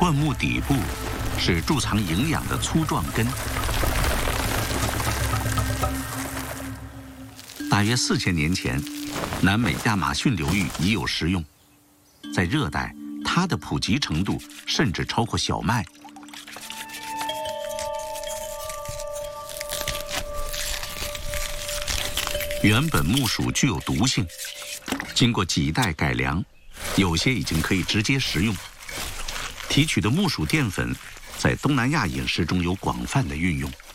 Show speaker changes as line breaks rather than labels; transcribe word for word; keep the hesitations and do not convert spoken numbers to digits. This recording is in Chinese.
灌木底部是贮藏营养的粗壮根。大约四千年前，南美亚马逊流域已有食用，在热带，它的普及程度甚至超过小麦。原本木薯具有毒性，经过几代改良，有些已经可以直接食用。提取的木薯淀粉在东南亚饮食中有广泛的运用。